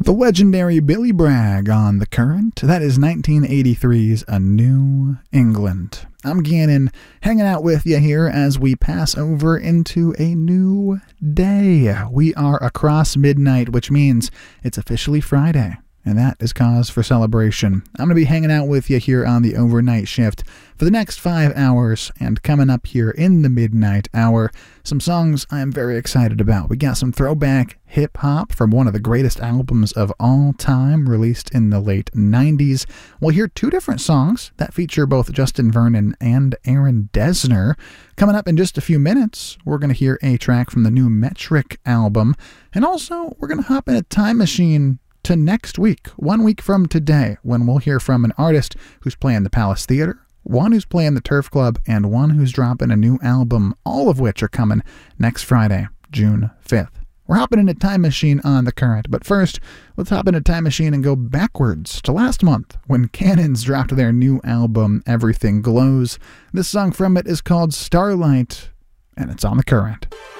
The legendary Billy Bragg on The Current. That is 1983's A New England. I'm Gannon, hanging out with you here as we pass over into a new day. We are across midnight, which means it's officially Friday, and that is cause for celebration. I'm going to be hanging out with you here on the overnight shift for the next 5 hours, and coming up here in the midnight hour, some songs I'm very excited about. We got some throwback hip-hop from one of the greatest albums of all time, released in the late 90s. We'll hear two different songs that feature both Justin Vernon and Aaron Dessner. Coming up in just a few minutes, we're going to hear a track from the new Metric album, and also we're going to hop in a time machine to next week, 1 week from today, when we'll hear from an artist who's playing the Palace Theater, one who's playing the Turf Club, and one who's dropping a new album, all of which are coming next Friday, June 5th. We're hopping in a time machine on The Current, but first, let's hop in a time machine and go backwards to last month when Cannons dropped their new album, Everything Glows. This song from it is called Starlight, and it's on The Current.